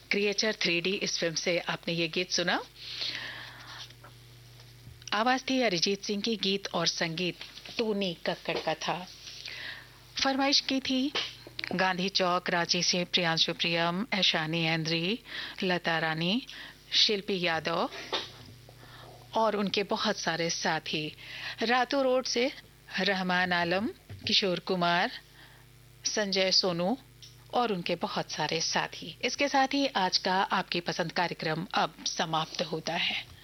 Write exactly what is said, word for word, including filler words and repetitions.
Creature three D इस film से आपने ये गीत सुना। आवाज थी अरिजीत सिंह की, गीत और संगीत टोनी कक्कड़ का था। फरमाइश की थी गांधी चौक रांची से प्रियांशु प्रियम, ऐशानी एंद्री, लता रानी, शिल्पी यादव और उनके बहुत सारे साथी। रातू रोड से रहमान आलम, किशोर कुमार, संजय सोनू और उनके बहुत सारे साथी। इसके साथ ही आज का आपकी पसंद कार्यक्रम अब समाप्त होता है।